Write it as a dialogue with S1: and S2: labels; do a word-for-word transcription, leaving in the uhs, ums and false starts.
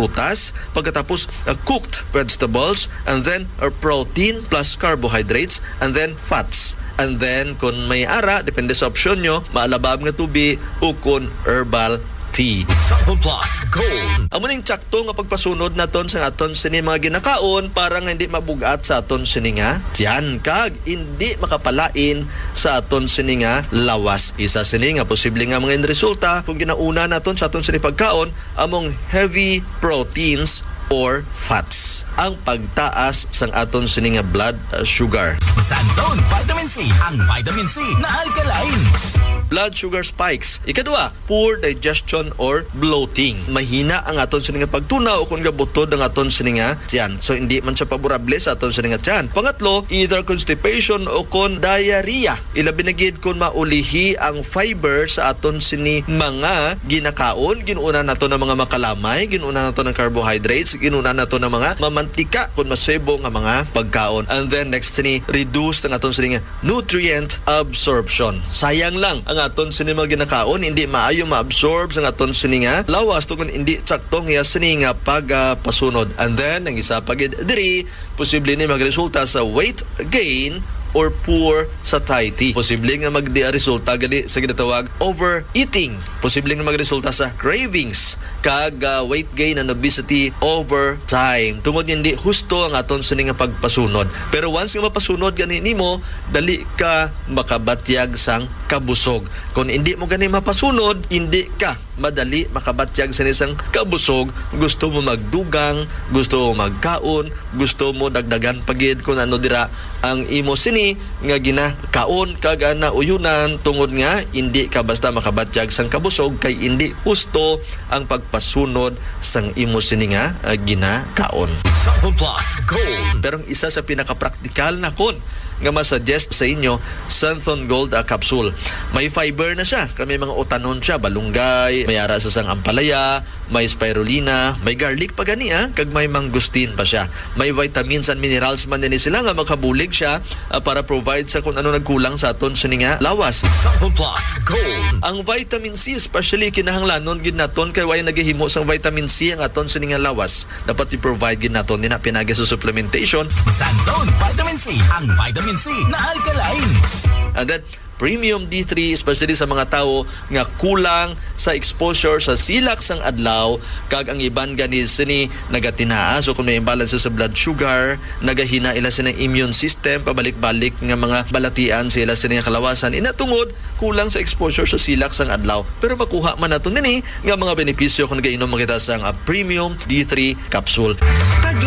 S1: prutas, pagkatapos uh, cooked vegetables, and then uh, protein plus carbohydrates, and then fats. And then kung may ara, depende sa opsyon nyo, maalabab nga tubi o kung herbal tea.
S2: Southern Plus Gold.
S1: Amo ning tsakto nga pagpasunod naton sa aton sini mga ginakaon para nga hindi mabugat sa aton sini nga tiyan kag hindi makapalain sa aton sini nga lawas. Isa sini nga posible nga mga resulta kung ginauna naton sa aton sini pagkaon among heavy proteins or fats. Ang pagtaas sang aton sini nga blood sugar.
S2: Sanzone Vitamin C, ang vitamin C na alkaline.
S1: Blood sugar spikes. Ikadua, poor digestion or bloating. Mahina ang aton sini nga pagtunaw o kung gabutod ang aton sini nga tiyan. So hindi man siya favorable sa aton sini nga tiyan. Pangatlo, either constipation o kon diarrhea. Ilabi na gid kung maulihi ang fiber sa aton sini mga ginakaon. Ginuuna nato ng mga makalamay, ginuuna nato ng carbohydrates, ginuuna nato ng mga mamantika kung masebo nga mga pagkaon. And then next sini, reduce ang aton sini nga nutrient absorption. Sayang lang ang aton sini mga ginakaon hindi maayo ma-absorb sa aton sini nga lawas tungod hindi saktong hiya sini nga pagpasunod. Uh, And then ang isa pagid diri posible ni magresulta sa weight gain or poor satiety. Posible nga magdi-resulta gali sa ginatawag overeating. Posible nga magresulta sa cravings kag uh, weight gain and obesity over time. Tungod hindi husto ang aton sini nga pagpasunod. Pero once nga mapasunod gani nimo, dali ka makabatyag sang kabusog. Kung hindi mo gani mapasunod, hindi ka madali makabatyag sa isang kabusog. Gusto mo magdugang, gusto mo magkaon, gusto mo dagdagan pagid kung ano dira ang imo sini nga ginakaon kag ana uyunan tungod nga hindi ka basta makabatyag sang kabusog kay hindi husto ang pagpasunod sang imo sini nga uh, ginakaon.
S2: Southern Plus Gold.
S1: Pero ang isa sa pinaka-praktikal na kon nga masuggest sa inyo, Santhon Gold uh, capsule. May fiber na siya. Kami mga utanon siya, balunggay, may ara sa sang ampalaya, may spirulina, may garlic pa gani ah, kag may mangustin pa siya. May vitamins and minerals man din sila nga makabulig siya uh, para provide sa kung ano nagkulang sa aton sini nga lawas.
S2: Southern Plus Gold.
S1: Ang vitamin C, especially kinahanglanon gid naton kay way nagahimo sang vitamin C ang aton sini nga lawas. Dapat i-provide gid naton dina pinagi sa supplementation.
S2: Sanzone Vitamin C, ang vitamin C na alkaline.
S1: And then Premium D three, especially sa mga tao nga kulang sa exposure sa silak sang adlaw kag ang iban gani sini nagatinaas o kung may imbalance sa blood sugar, nagahina ila sa immune system, pabalik-balik nga mga balatian sa ila sa kalawasan inatungod kulang sa exposure sa silak sang adlaw. Pero makuha man nato nini nga mga benepisyo kung nagainom makita sang uh, Premium D three capsule.